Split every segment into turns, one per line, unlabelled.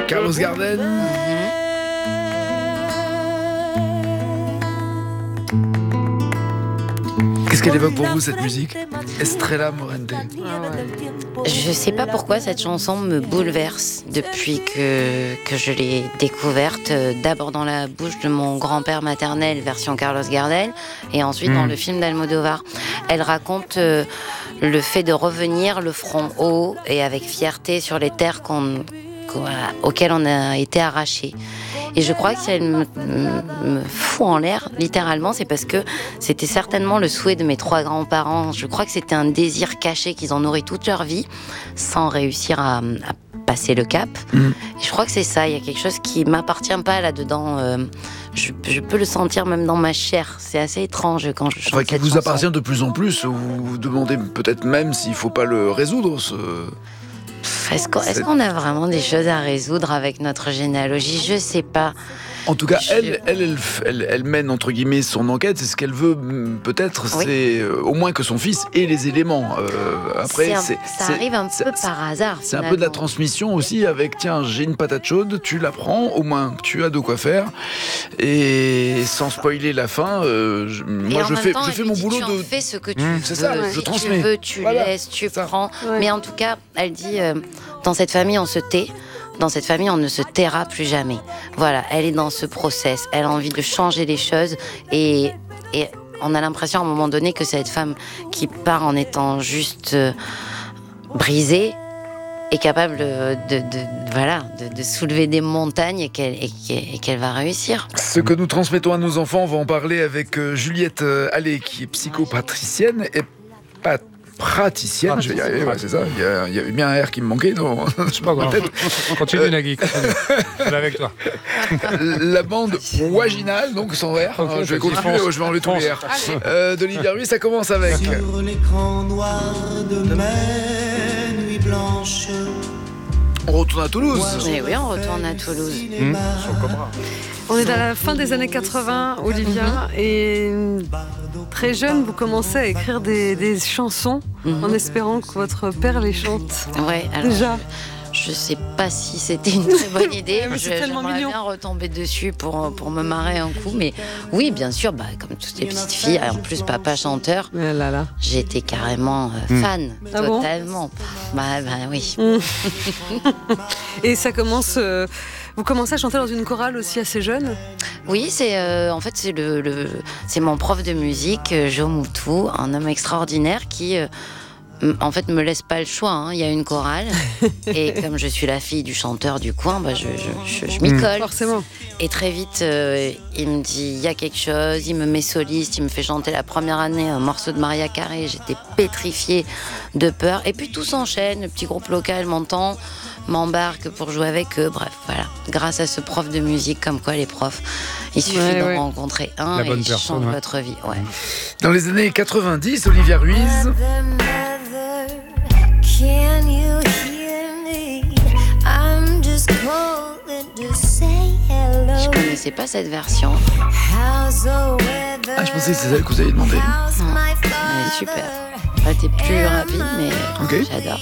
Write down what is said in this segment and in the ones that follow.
Carlos Gardel. Qu'est-ce qu'elle évoque pour vous, cette musique? Estrella Morente.
Je sais pas pourquoi cette chanson me bouleverse depuis que je l'ai découverte, d'abord dans la bouche de mon grand-père maternel, version Carlos Gardel, et ensuite dans le film d'Almodovar. Elle raconte le fait de revenir le front haut et avec fierté sur les terres auxquelles on a été arrachés. Et je crois que si elle me fout en l'air, littéralement, c'est parce que c'était certainement le souhait de mes 3 grands-parents. Je crois que c'était un désir caché qu'ils ont nourri toute leur vie, sans réussir à passer le cap. Et je crois que c'est ça, il y a quelque chose qui m'appartient pas là-dedans. Je peux le sentir même dans ma chair. C'est assez étrange quand je chante cette chanson.
Qui vous appartient de plus en plus. Vous vous demandez peut-être même s'il faut pas le résoudre,
Est-ce qu'on a vraiment des choses à résoudre avec notre généalogie? Je sais pas.
En tout cas, elle mène entre guillemets son enquête. C'est ce qu'elle veut, peut-être. Oui. C'est au moins que son fils ait les éléments. Après,
ça arrive un peu par hasard.
C'est un peu de la transmission aussi. Avec tiens, j'ai une patate chaude, tu la prends. Au moins, tu as de quoi faire. Et sans spoiler la fin, moi je fais mon boulot
tu
de.
Fais ce que tu veux.
C'est ça. Je transmets.
Tu veux, tu laisses, tu prends. Ouais. Mais en tout cas, elle dit dans cette famille, on se tait. Dans cette famille, on ne se taira plus jamais. Voilà, elle est dans ce process. Elle a envie de changer les choses. Et on a l'impression à un moment donné que cette femme qui part en étant juste brisée est capable de soulever des montagnes et qu'elle va réussir.
Ce que nous transmettons à nos enfants, on va en parler avec Juliette Allais, qui est psychopatricienne et praticienne, je vais y arriver, c'est ça. Il y avait bien un R qui me manquait, non? Je parle dans la tête.
Continue, Nagui. Je suis avec toi.
La bande Waginal, donc sans R. Okay, je vais continuer, je vais enlever tous les R. D'Olivier Ruiz, ça commence avec.
Sur l'écran noir de mes nuits blanches.
On retourne à Toulouse.
Oui, on retourne à Toulouse.
On est à la fin des années 80, Olivia, et très jeune, vous commencez à écrire des chansons en espérant que votre père les chante.
Ouais, alors déjà. Je sais pas si c'était une très bonne idée. J'aimerais bien retomber dessus pour me marrer un coup. Mais oui, bien sûr, comme toutes les petites filles, en plus papa chanteur, j'étais carrément fan, totalement. Oui.
Et ça commence... Vous commencez à chanter dans une chorale aussi assez jeune?
Oui, en fait c'est mon prof de musique, Jo Moutou, un homme extraordinaire qui... en fait, me laisse pas le choix. Il y a une chorale et comme je suis la fille du chanteur du coin, je m'y colle.
Forcément.
Et très vite, il me dit il y a quelque chose. Il me met soliste, il me fait chanter la première année un morceau de Maria Carré. J'étais pétrifiée de peur. Et puis tout s'enchaîne. Le petit groupe local m'embarque pour jouer avec eux. Bref, voilà. Grâce à ce prof de musique, comme quoi les profs, il suffit d'en rencontrer un et ils changent votre vie. Ouais.
Dans les années 90, Olivia Ruiz.
Can you hear me? I'm just calling to say hello. Je connaissais pas cette version.
Je pensais que c'est celle que vous avez demandé.
Non, elle est super. Elle était plus rapide, mais j'adore.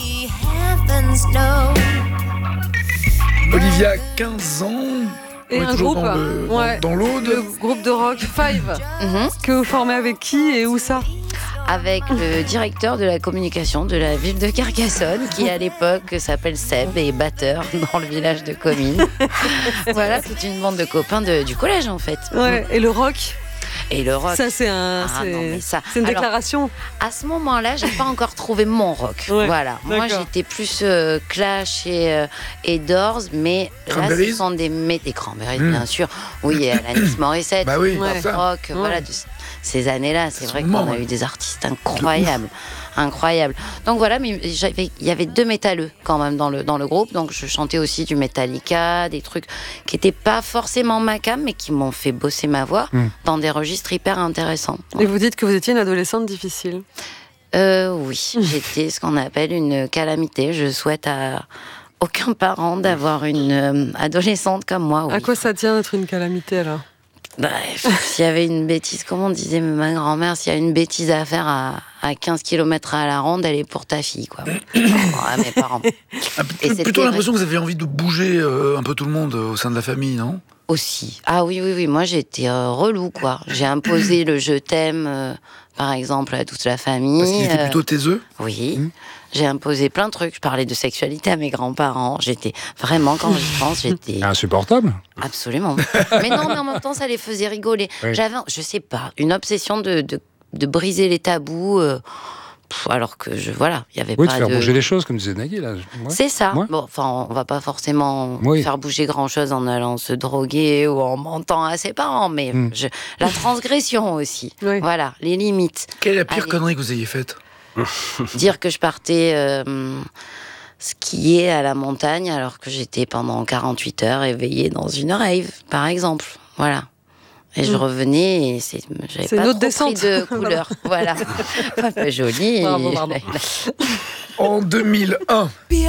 Olivia, 15 ans.
Et un groupe
dans l'Aude.
Le groupe de rock Five. Que vous formez avec qui et où ça?
Avec le directeur de la communication de la ville de Carcassonne, qui à l'époque s'appelle Seb et est batteur dans le village de Comines. Voilà, c'est une bande de copains du collège en fait.
Ouais, et le rock?
Et le rock.
Ça, c'est une déclaration.
À ce moment-là, j'ai pas encore trouvé mon rock. Ouais, voilà. Moi, j'étais plus Clash et Doors, mais là, ce sont des Cranberries, bien sûr. Oui, et Alanis Morissette, rock, voilà. Ces années-là, c'est vrai qu'on a eu des artistes incroyables. Incroyable. Donc voilà, mais il y avait 2 métalleux quand même dans le groupe, donc je chantais aussi du Metallica, des trucs qui n'étaient pas forcément ma came, mais qui m'ont fait bosser ma voix dans des registres hyper intéressants.
Et vous dites que vous étiez une adolescente difficile?
Oui, j'étais ce qu'on appelle une calamité. Je souhaite à aucun parent d'avoir une adolescente comme moi. Oui.
À quoi ça tient d'être une calamité alors?
S'il y avait une bêtise, comment disait ma grand-mère, s'il y a une bêtise à faire à 15 km à la ronde, elle est pour ta fille, quoi. À mes parents.
Plutôt l'impression que vous avez envie de bouger un peu tout le monde au sein de la famille, non ?
Aussi. Ah oui. Moi, j'étais relou, quoi. J'ai imposé le je t'aime, par exemple, à toute la famille.
Parce qu'ils étaient plutôt taiseux ?
Oui. J'ai imposé plein de trucs. Je parlais de sexualité à mes grands-parents. J'étais vraiment, quand j'y pense, j'étais...
Insupportable.
Absolument. Mais en même temps, ça les faisait rigoler.
Oui.
J'avais, je sais pas, une obsession de briser les tabous, alors que il y avait
Oui,
pas
de faire bouger les choses, comme disait Nagui, là. Ouais.
C'est ça.
Ouais.
Bon, enfin, on va pas forcément
Oui.
faire bouger grand-chose en allant se droguer ou en mentant à ses parents, mais la transgression aussi.
Oui.
Voilà, les limites.
Quelle est la pire
Allez.
connerie que vous ayez faite ?
Dire que je partais skier à la montagne alors que j'étais pendant 48 heures éveillée dans une rave, par exemple. Voilà. Et je revenais et j'avais
C'est
pas
une
trop
autre descente.
pris de couleur. Voilà. Pas joli.
Bravo.
En 2001,